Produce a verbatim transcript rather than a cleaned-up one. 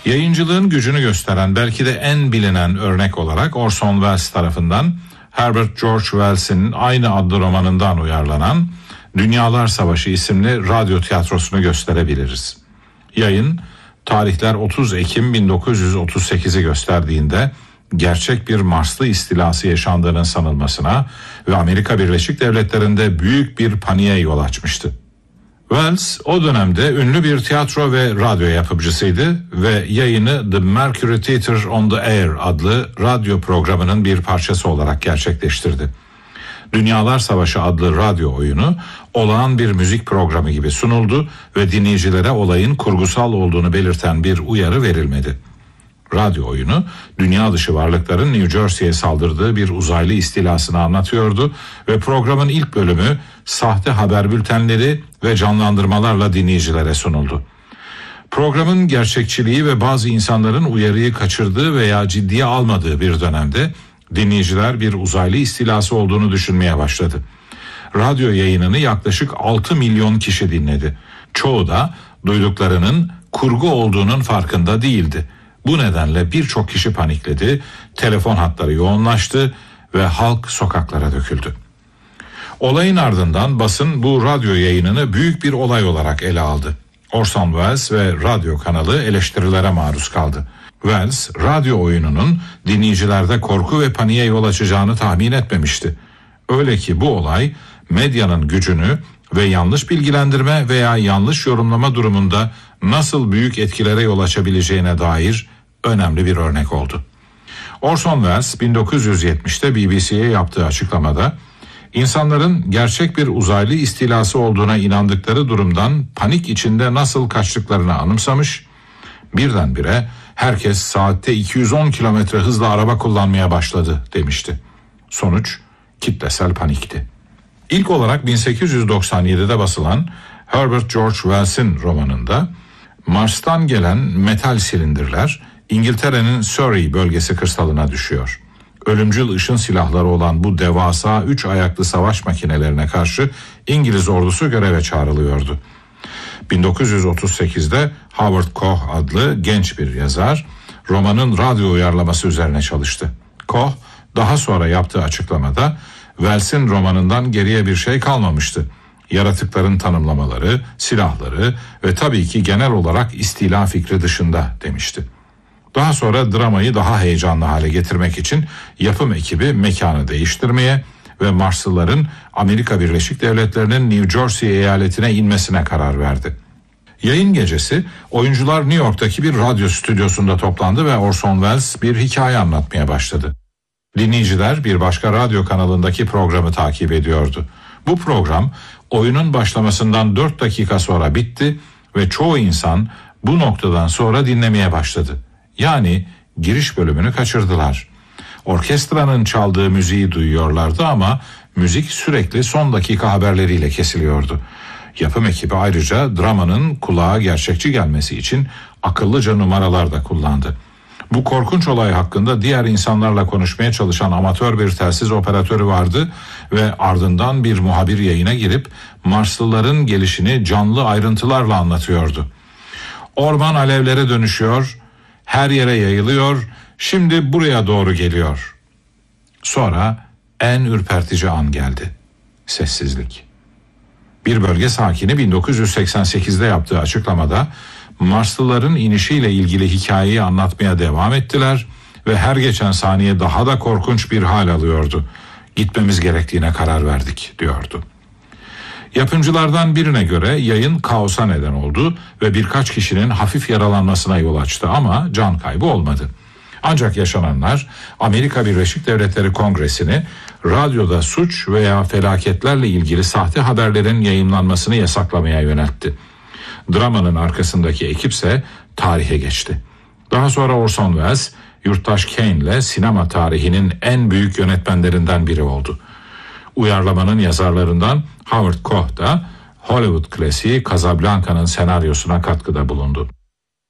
Yayıncılığın gücünü gösteren belki de en bilinen örnek olarak Orson Welles tarafından Herbert George Wells'in aynı adlı romanından uyarlanan Dünyalar Savaşı isimli radyo tiyatrosunu gösterebiliriz. Yayın tarihler otuz Ekim bin dokuz yüz otuz sekizi gösterdiğinde gerçek bir Marslı istilası yaşandığının sanılmasına ve Amerika Birleşik Devletleri'nde büyük bir paniğe yol açmıştı. Welles o dönemde ünlü bir tiyatro ve radyo yapımcısıydı ve yayını The Mercury Theatre on the Air adlı radyo programının bir parçası olarak gerçekleştirdi. Dünyalar Savaşı adlı radyo oyunu olağan bir müzik programı gibi sunuldu ve dinleyicilere olayın kurgusal olduğunu belirten bir uyarı verilmedi. Radyo oyunu dünya dışı varlıkların New Jersey'ye saldırdığı bir uzaylı istilasını anlatıyordu ve programın ilk bölümü sahte haber bültenleri ve canlandırmalarla dinleyicilere sunuldu. Programın gerçekçiliği ve bazı insanların uyarıyı kaçırdığı veya ciddiye almadığı bir dönemde dinleyiciler bir uzaylı istilası olduğunu düşünmeye başladı. Radyo yayınını yaklaşık altı milyon kişi dinledi. Çoğu da duyduklarının kurgu olduğunun farkında değildi. Bu nedenle birçok kişi panikledi, telefon hatları yoğunlaştı ve halk sokaklara döküldü. Olayın ardından basın bu radyo yayınını büyük bir olay olarak ele aldı. Orson Welles ve radyo kanalı eleştirilere maruz kaldı. Welles, radyo oyununun dinleyicilerde korku ve paniğe yol açacağını tahmin etmemişti. Öyle ki bu olay medyanın gücünü ve yanlış bilgilendirme veya yanlış yorumlama durumunda nasıl büyük etkilere yol açabileceğine dair önemli bir örnek oldu. Orson Welles bin dokuz yüz yetmişte B B C'ye yaptığı açıklamada insanların gerçek bir uzaylı istilası olduğuna inandıkları durumdan panik içinde nasıl kaçtıklarını anımsamış, birdenbire herkes saatte iki yüz on kilometre hızla araba kullanmaya başladı demişti. Sonuç kitlesel panikti. İlk olarak bin sekiz yüz doksan yedide basılan Herbert George Wells'in romanında Mars'tan gelen metal silindirler İngiltere'nin Surrey bölgesi kırsalına düşüyor. Ölümcül ışın silahları olan bu devasa üç ayaklı savaş makinelerine karşı İngiliz ordusu göreve çağrılıyordu. bin dokuz yüz otuz sekizde Howard Koch adlı genç bir yazar romanın radyo uyarlaması üzerine çalıştı. Koch daha sonra yaptığı açıklamada Wells'in romanından geriye bir şey kalmamıştı. Yaratıkların tanımlamaları, silahları ve tabii ki genel olarak istila fikri dışında demişti. Daha sonra dramayı daha heyecanlı hale getirmek için yapım ekibi mekanı değiştirmeye ve Marslıların Amerika Birleşik Devletleri'nin New Jersey eyaletine inmesine karar verdi. Yayın gecesi oyuncular New York'taki bir radyo stüdyosunda toplandı ve Orson Welles bir hikaye anlatmaya başladı. Dinleyiciler bir başka radyo kanalındaki programı takip ediyordu. Bu program oyunun başlamasından dört dakika sonra bitti ve çoğu insan bu noktadan sonra dinlemeye başladı. Yani giriş bölümünü kaçırdılar. Orkestranın çaldığı müziği duyuyorlardı ama müzik sürekli son dakika haberleriyle kesiliyordu. Yapım ekibi ayrıca dramanın kulağa gerçekçi gelmesi için akıllıca numaralar da kullandı. Bu korkunç olay hakkında diğer insanlarla konuşmaya çalışan amatör bir telsiz operatörü vardı ve ardından bir muhabir yayına girip Marslıların gelişini canlı ayrıntılarla anlatıyordu. Orman alevlere dönüşüyor, her yere yayılıyor, şimdi buraya doğru geliyor. Sonra en ürpertici an geldi. Sessizlik. Bir bölge sakini bin dokuz yüz seksen sekizde yaptığı açıklamada Marslıların inişiyle ilgili hikayeyi anlatmaya devam ettiler ve her geçen saniye daha da korkunç bir hal alıyordu. Gitmemiz gerektiğine karar verdik diyordu. Yapımcılardan birine göre yayın kaosa neden oldu ve birkaç kişinin hafif yaralanmasına yol açtı ama can kaybı olmadı. Ancak yaşananlar Amerika Birleşik Devletleri Kongresi'ni radyoda suç veya felaketlerle ilgili sahte haberlerin yayımlanmasını yasaklamaya yöneltti. Dramanın arkasındaki ekipse tarihe geçti. Daha sonra Orson Welles, yurttaş Kane'le sinema tarihinin en büyük yönetmenlerinden biri oldu. Uyarlamanın yazarlarından Howard Koch da Hollywood klasiği Casablanca'nın senaryosuna katkıda bulundu.